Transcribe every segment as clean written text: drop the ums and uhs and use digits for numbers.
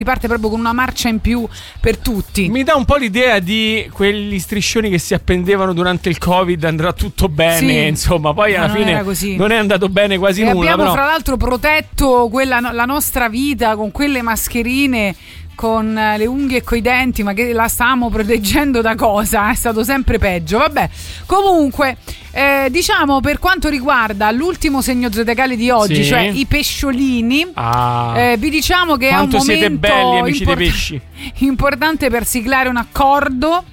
riparte proprio con una marcia in più per tutti. Mi dà un po' l'idea di quegli striscioni che si appendevano durante il Covid, andrà tutto bene, sì. Insomma, poi alla fine non è andato bene quasi nulla. Abbiamo però... fra l'altro protetto la nostra vita con quelle mascherine, con le unghie e coi denti, ma che la stiamo proteggendo da cosa? È stato sempre peggio. Vabbè, comunque diciamo, per quanto riguarda l'ultimo segno zodiacale di oggi, sì, cioè i pesciolini, vi diciamo che quanto è un momento siete belli, amici dei pesci, importante per siglare un accordo,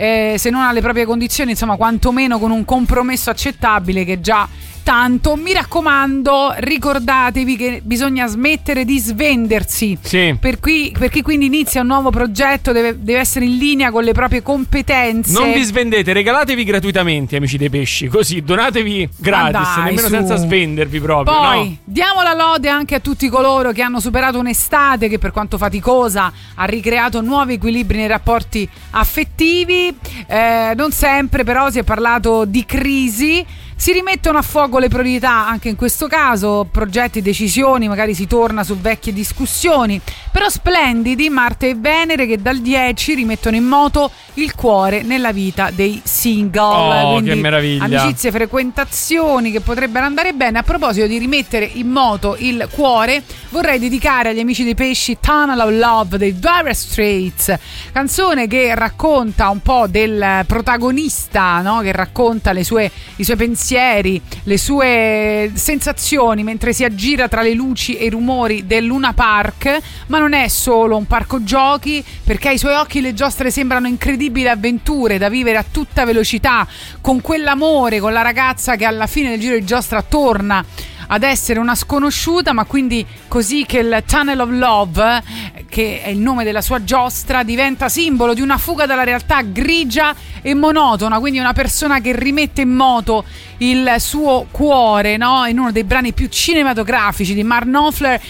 se non alle proprie condizioni, insomma quantomeno con un compromesso accettabile, che già tanto. Mi raccomando, ricordatevi che bisogna smettere di svendersi, sì. Per chi quindi inizia un nuovo progetto deve essere in linea con le proprie competenze. Non vi svendete, regalatevi gratuitamente, amici dei pesci, così donatevi gratis, nemmeno senza svendervi proprio. Poi diamo la lode anche a tutti coloro che hanno superato un'estate che, per quanto faticosa, ha ricreato nuovi equilibri nei rapporti affettivi. Non sempre però si è parlato di crisi. Si rimettono a fuoco le priorità anche in questo caso, progetti, decisioni, magari si torna su vecchie discussioni. Però splendidi Marte e Venere, che dal 10 rimettono in moto il cuore nella vita dei single. Quindi, che meraviglia! Amicizie, frequentazioni che potrebbero andare bene. A proposito di rimettere in moto il cuore, vorrei dedicare agli amici dei pesci Tunnel of Love dei Dire Straits, canzone che racconta un po' del protagonista, no? Che racconta i suoi pensieri, le sue sensazioni mentre si aggira tra le luci e i rumori del Luna Park. Ma non è solo un parco giochi, perché ai suoi occhi le giostre sembrano incredibili avventure da vivere a tutta velocità, con quell'amore, con la ragazza che alla fine del giro di giostra torna ad essere una sconosciuta, ma quindi così che il Tunnel of Love, che è il nome della sua giostra, diventa simbolo di una fuga dalla realtà grigia e monotona, quindi una persona che rimette in moto il suo cuore, no? In uno dei brani più cinematografici di Mark Knopfler,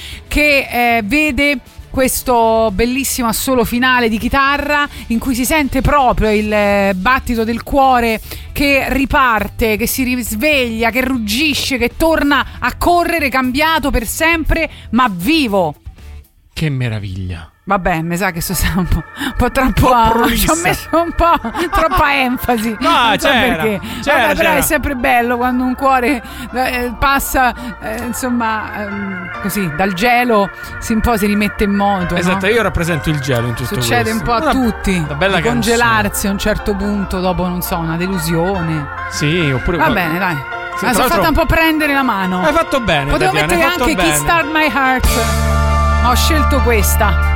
che vede questo bellissimo assolo finale di chitarra in cui si sente proprio il battito del cuore che riparte, che si risveglia, che ruggisce, che torna a correre, cambiato per sempre, ma vivo. Che meraviglia! Vabbè, mi sa che sto un po' troppo. Ci ho messo un po' troppa enfasi. No, non so perché. Vabbè, però è sempre bello quando un cuore passa, così dal gelo si rimette in moto. Esatto, no? Io rappresento il gelo in tutto questo. Succede un po' a tutti. Di congelarsi a un certo punto dopo, non so, una delusione. Sì, oppure. Va bene, dai. Mi sono fatta un po' prendere la mano. Hai fatto bene. Potevo mettere anche Kickstart My Heart, ma ho scelto questa.